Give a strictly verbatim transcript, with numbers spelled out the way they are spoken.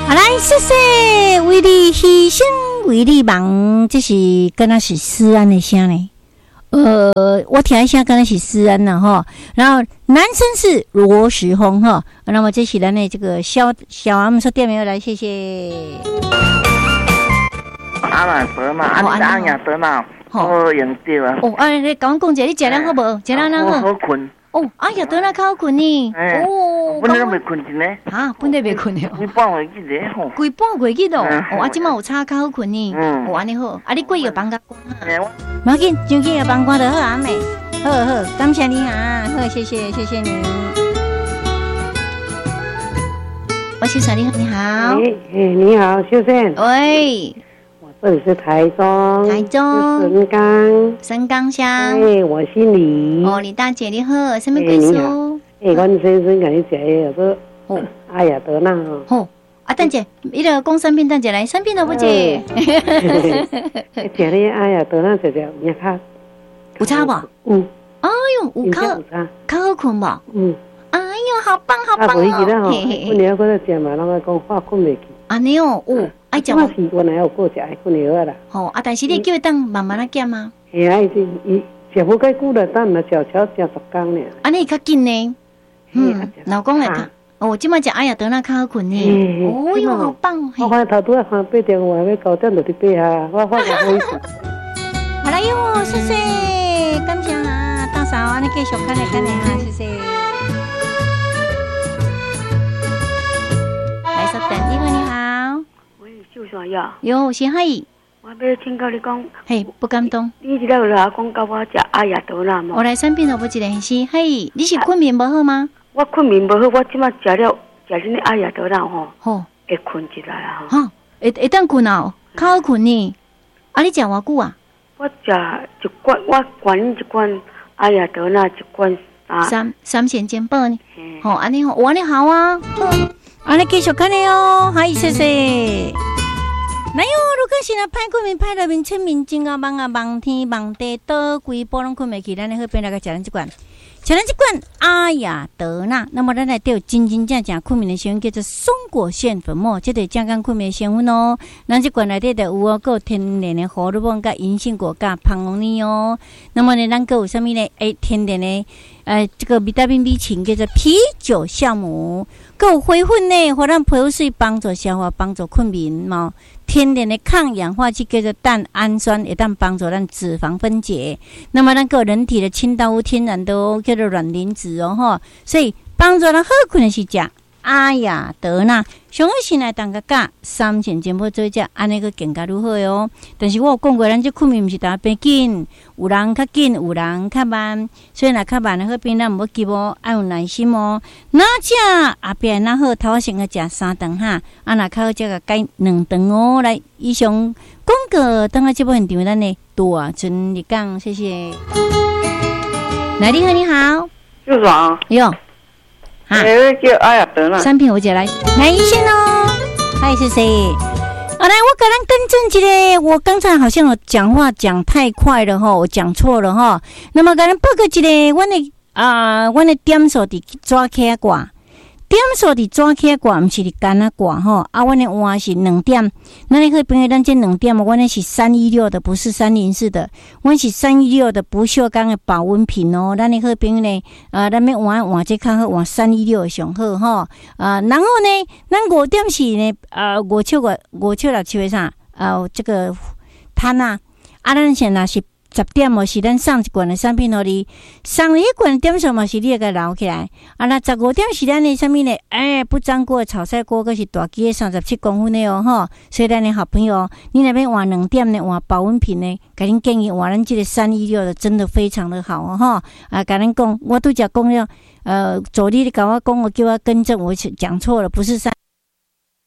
好来，谢谢为你牺牲，为你忙，这是跟他是思安的声呢。呃，我听一下，刚才是思安了哈。然后男生是罗时峰哈。那么这是咱的这个小小阿姆说店名来，谢谢。 阿兰伯嘛，阿你阿亚伯嘛，我用对啊。 哦，啊，你讲讲者，你食了好无？食了啷好？ 好困。 哦，哎呀，得那较好困呢。哦， 本来都未困着呢。啊， 本来未困呢。 规半个月咧吼。 规半个月咯。哦，啊，即马有差较好困呢。嗯。哦，安尼好。啊，你过夜放假关啊？无要紧，上去夜放关就好啊妹。好好，感谢你啊，好，谢谢，谢谢你。我先生你好，你好。 哎哎，你好，先生。 喂。 这里是台中， 台中神冈， 神冈乡。 哎，我姓李。 哦，李大姐你好，什么贵叔？ 哎，阮先生甲你食迄个哦，阿雅德纳哦。 好，啊，等者，伊个讲产品，等者来，产品都不接。 食咧阿雅德纳食着面较有差无？ 嗯。 哎呦，有较较好困无？嗯。哎呦，好棒好棒哦！ 啊，记得吼，困了搁再食嘛，人个讲话困袂去。 安尼哦，哦。爱食嘛是原来有过食爱困了啦。 吼啊！但是你叫伊当慢慢啊减啊。 嘿啊，伊伊食不介久了，等了悄悄食十工呢。 安尼较紧呢。嗯，老公来看，哦，即摆食哎呀，得那较好困呢。哦哟，好棒！ 我看头拄啊看八点外，要九点就伫爬下，我发觉好意思。 好啦哟，谢谢，感谢哈，大嫂，安尼继续看来看来哈，谢谢。来，稍等，你好，你好。 就算呀， 哟，先嗨， 我要请教你讲， 嘿，不敢动。 你一直有来讲教我食阿雅德纳吗？ 我来产品都不一个是，嘿，你是困眠不好吗？ 我困眠不好，我即马食了食恁的阿雅德纳吼， 吼， 会困起来啊！ 哈，会会当困哦，较好困呢。啊，你食偌久啊？ 我食一罐，我灌一罐阿雅德纳，一罐啊， 三三线肩膀呢。吼，安尼好，安尼好啊。安尼继续看的哦，嗨，谢谢。来哟！如果是那歹困眠、歹入眠、清眠、精啊、梦啊、梦天、梦地，倒规波拢困袂去，咱来好变来个食咱即罐，食咱即罐阿雅德纳。那么咱来对真真正正困眠的成分叫做松果腺粉末，这对健康困眠的成分哦。咱即罐内底就有哦，有天然的荷尔蒙、甲银杏果、甲胖龙尼哦。那么呢，咱个有啥物呢？诶，天然的。呃，这个维他命 B 群叫做啤酒酵母，够恢复呢，互咱皮肤水帮助消化，帮助困眠嘛。天然的抗氧化剂叫做蛋氨酸，会当帮助咱脂肪分解。那么咱个人体的清道夫天然的哦，叫做卵磷脂哦吼，所以帮助咱好困的是食阿雅德纳。上好先来当个价三千钱要做只，安尼个更加如何哦？但是我有讲过，咱这困眠毋是大变紧，有人较紧，有人较慢，所以若较慢的好边咱毋要急哦，爱有耐心哦。哪只后壁哪好，头先个食三顿哈，啊若较好则个改两顿哦。来，以上广告等下节目现场咱的大春日讲，谢谢。来，你好，你好， 就爽哟。 啊，叫阿雅德纳。 产品我姐来，来一线哦。嗨，谢谢。好，来，我给咱更正一个，我刚才好像我讲话讲太快了哈，我讲错了哈。那么给咱报告一个，阮的啊，阮的点数伫抓起挂。点数伫抓起挂，毋是伫干那挂吼。啊，阮的换是两点，那你可以朋友咱这两点嘛，阮的是三一六的，不是三零四的，阮是三一六的不锈钢的保温瓶哦。咱的好朋友呢，呃，咱要换换这较好，换三一六的上好吼。啊，然后呢，咱五点是呢，呃，五七个五七六七个啥？呃，这个摊啊，啊，咱现在是。十点嘛是咱送一罐的产品互你，送了一罐点数嘛是你个留起来。啊，那十五点是咱的啥物呢？哎，不粘锅炒菜锅，佫是大机的三十七公分的哦，吼。所以咱的好朋友，你那边换两点呢，换保温瓶呢，甲恁建议换咱这个三一六的，真的非常的好哦，吼。啊，甲恁讲，我拄则讲了，呃，助理甲我讲，我叫我更正，我讲错了，不是三。